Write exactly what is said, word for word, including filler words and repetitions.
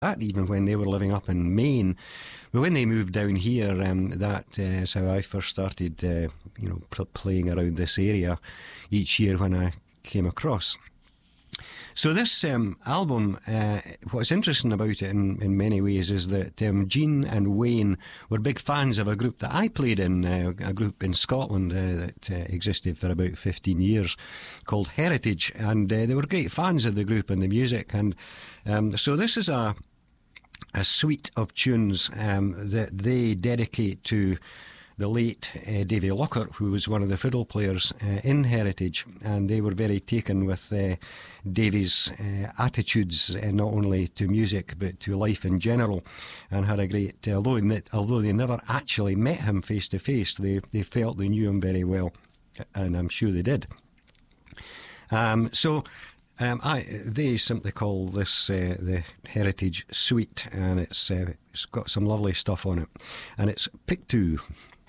that, even when they were living up in Maine. But when they moved down here, um, that uh, is how I first started, uh, you know, pl- playing around this area each year when I came across. So this um, album, uh, what's interesting about it in, in many ways is that um, Gene and Wayne were big fans of a group that I played in, uh, a group in Scotland uh, that uh, existed for about fifteen years called Heritage, and uh, they were great fans of the group and the music. And um, so this is a, a suite of tunes um, that they dedicate to the late uh, Davy Lockhart, who was one of the fiddle players uh, in Heritage, and they were very taken with uh, Davy's uh, attitudes, uh, not only to music but to life in general, and had a great, uh, although, although they never actually met him face to face, they, they felt they knew him very well, and I'm sure they did. Um, so Um, I, they simply call this uh, the Heritage Suite, and it's uh, it's got some lovely stuff on it, and it's pick two.